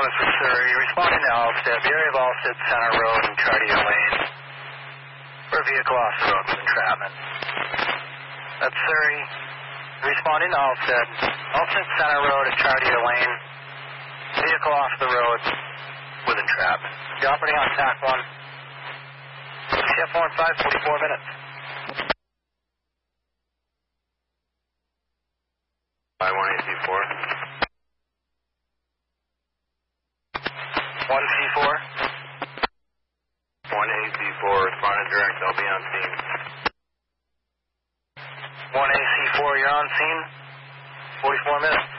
this is Surrey. Responding to Allsted, the area of Allsted Center Road and Cartier Lane. For a vehicle off the road with entrapment. That's Surrey. Responding to Allsted. Allsted Center Road and Cartier Lane. Vehicle off the road with entrapment. You're operating on TAC 1. CF 1 5, 44 minutes. 1AC4. 1C4. 1AC4, responding direct, I'll be on scene. 1AC4, you're on scene. 44 minutes.